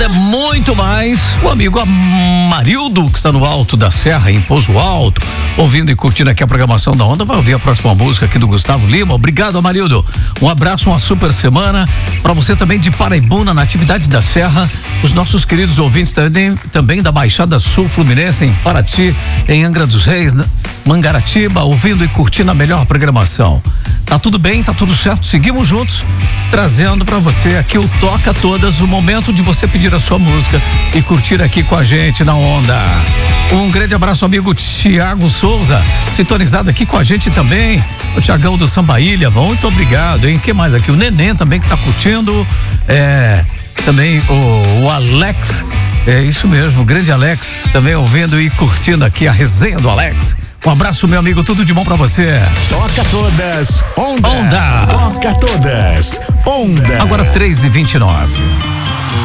Onda é muito mais. O amigo Amarildo, que está no alto da serra, em Pouso Alto, ouvindo e curtindo aqui a programação da Onda, vai ouvir a próxima música aqui do Gustavo Lima. Obrigado, Amarildo. Um abraço, uma super semana para você também de Paraibuna, na atividade da serra. Os nossos queridos ouvintes também da Baixada Sul Fluminense, em Paraty, em Angra dos Reis, Mangaratiba, ouvindo e curtindo a melhor programação. Tá tudo bem, tá tudo certo, seguimos juntos, trazendo pra você aqui o Toca Todas, o momento de você pedir a sua música e curtir aqui com a gente na Onda. Um grande abraço, amigo Tiago Souza, sintonizado aqui com a gente também, o Tiagão do Samba Ilha, muito obrigado, hein? Quem mais aqui? O Neném também que tá curtindo, também o Alex, isso mesmo, o grande Alex, também ouvindo e curtindo aqui a resenha do Alex. Um abraço, meu amigo, tudo de bom pra você. Toca Todas, Onda. Onda. Toca Todas, Onda. Agora 3h29.